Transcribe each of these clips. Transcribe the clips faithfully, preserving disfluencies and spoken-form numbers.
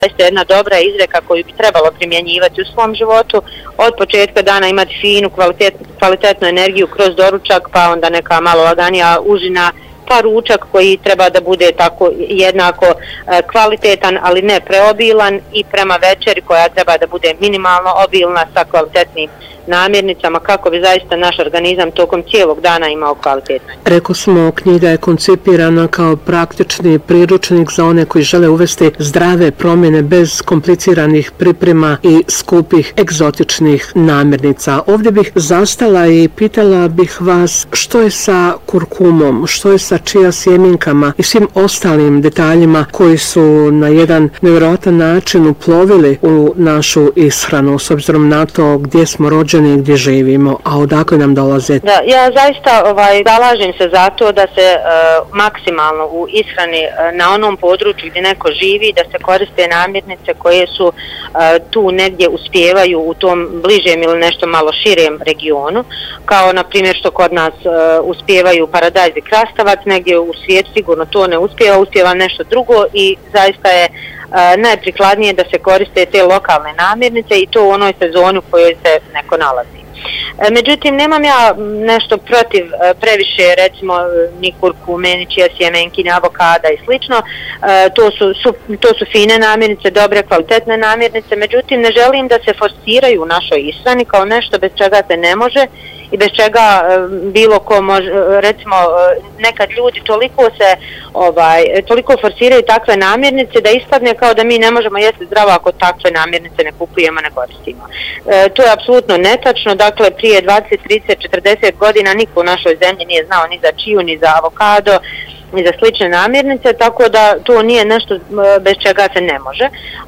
zaista jedna dobra izreka koju bi trebalo primjenjivati u svom životu. Od početka dana imati finu, kvalitet, kvalitetnu energiju kroz doručak, pa onda neka malo laganija užina, pa ručak koji treba da bude tako jednako kvalitetan, ali ne preobilan, i prema večeri koja treba da bude minimalno obilna sa kvalitetnim namirnicama kako bi zaista naš organizam tokom cijelog dana imao kvalitetno. Rekao smo, knjiga je koncipirana kao praktični priručnik za one koji žele uvesti zdrave promjene bez kompliciranih priprema i skupih egzotičnih namirnica. Ovdje bih zastala i pitala bih vas što je sa kurkumom, što je sa čija sjemenkama i svim ostalim detaljima koji su na jedan nevjerojatan način uplovili u našu ishranu s obzirom na to gdje smo rođeni, gdje živimo, a odakle nam dolaze. Da, ja zaista ovaj, zalažem se za to da se uh, maksimalno u ishrani uh, na onom području gdje neko živi, da se koriste namirnice koje su uh, tu negdje uspijevaju u tom bližem ili nešto malo širem regionu, kao na primjer što kod nas uh, uspijevaju paradajz i krastavac, negdje u svijetu sigurno to ne uspijeva, uspijeva nešto drugo i zaista je Uh, najprikladnije da se koriste te lokalne namirnice i to u onoj sezoni u kojoj se neko nalazi. Uh, međutim, nemam ja nešto protiv uh, previše, recimo, ni kurkume, ni čija sjemenki, ni avokada i slično. Uh, to, su, su, to su fine namirnice, dobre, kvalitetne namirnice, međutim, ne želim da se forsiraju u našoj ishrani kao nešto bez čega se ne može i bez čega bilo ko može, recimo nekad ljudi toliko se ovaj, toliko forsiraju takve namirnice da ispadne kao da mi ne možemo jesti zdravo ako takve namirnice ne kupujemo, ne koristimo. E, to je apsolutno netačno, dakle prije dvadeset, trideset, četrdeset godina niko u našoj zemlji nije znao ni za čiju, ni za avokado, i za slične namirnice, tako da to nije nešto bez čega se ne može. E,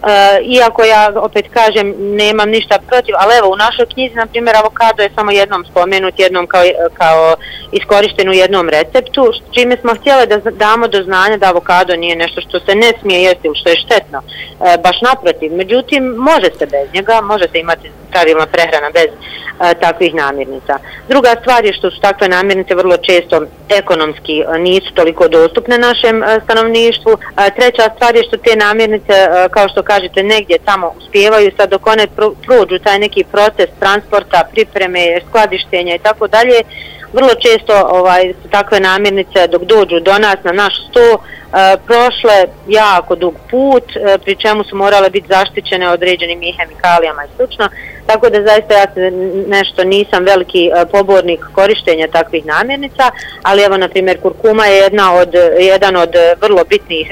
iako ja opet kažem nemam ništa protiv, ali evo u našoj knjizi na primjer avokado je samo jednom spomenut, jednom kao, kao iskorišten u jednom receptu, čime smo htjeli da damo do znanja da avokado nije nešto što se ne smije jesti ili što je štetno, e, baš naprotiv. Međutim, može se bez njega, može se imati pravilna prehrana bez e, takvih namirnica. Druga stvar je što su takve namirnice vrlo često ekonomski nisu toliko dostupne našem stanovništvu. Treća stvar je što te namirnice, kao što kažete, negdje tamo uspijevaju, sad dok one prođu taj neki proces transporta, pripreme, skladištenja i tako dalje, vrlo često ovaj, takve namirnice dok dođu do nas na naš sto prošle jako dug put, pri čemu su morale biti zaštićene određenim i hemikalijama i slično, tako da zaista ja nešto nisam veliki pobornik korištenja takvih namirnica, ali evo na primjer kurkuma je jedna od, jedan od vrlo bitnih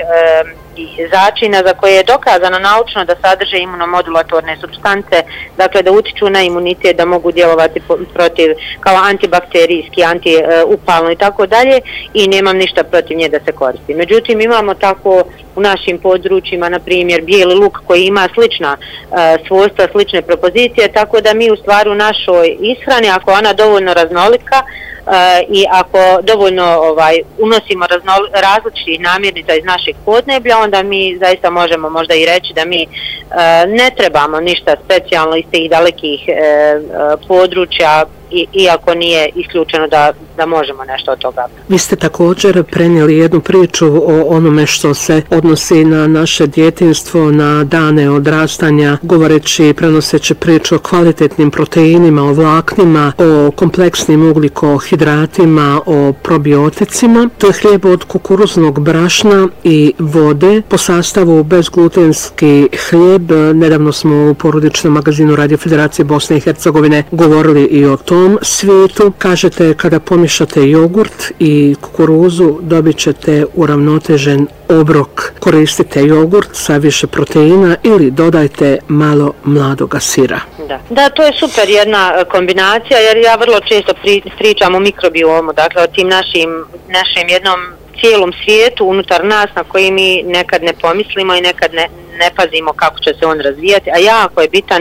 začina za koje je dokazano naučno da sadrže imunomodulatorne supstance, dakle da utiču na imunitet, da mogu djelovati protiv kao antibakterijski, antiupalno i tako dalje, i nemam ništa protiv nje da se koristi. Međutim, imamo tako u našim područjima, na primjer, bijeli luk koji ima slična uh, svojstva, slične propozicije, tako da mi u stvari u našoj ishrani, ako ona dovoljno raznolika, Uh, i ako dovoljno ovaj, unosimo raznol, različitih namirnica iz naših podneblja, onda mi zaista možemo možda i reći da mi uh, ne trebamo ništa specijalno iz tih dalekih uh, uh, područja, I, iako nije isključeno da, da možemo nešto od toga. Vi ste također prenijeli jednu priču o onome što se odnosi na naše djetinjstvo, na dane odrastanja, govoreći i prenoseći priču o kvalitetnim proteinima, o vlaknima, o kompleksnim ugljikohidratima, o probioticima. To je hlijeb od kukuruznog brašna i vode, po sastavu bezglutenski hlijeb. Nedavno smo u porodičnom magazinu Radio Federacije Bosne i Hercegovine govorili i o tom svijetu. Kažete, kada pomiješate jogurt i kukuruzu dobit ćete uravnotežen obrok. Koristite jogurt sa više proteina ili dodajte malo mladoga sira. Da, da, to je super jedna kombinacija, jer ja vrlo često pri, pričam o mikrobiomu, dakle o tim našim, našim jednom cijelom svijetu unutar nas na koji mi nekad ne pomislimo i nekad ne, ne pazimo kako će se on razvijati, a jako je bitan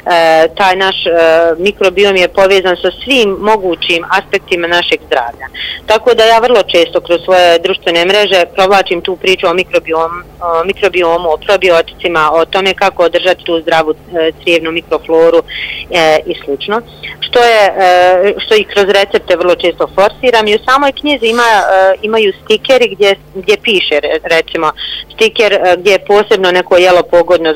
taj naš mikrobiom je povezan sa svim mogućim aspektima našeg zdravlja. Tako da ja vrlo često kroz svoje društvene mreže provlačim tu priču o mikrobiomu, o, mikrobiomu, o probioticima, o tome kako održati tu zdravu crijevnu mikrofloru e, i slično. Što je, e, što i kroz recepte vrlo često forsiram i u samoj knjizi ima, e, imaju stikeri gdje, gdje piše, recimo, stiker gdje je posebno neko jelo pogodno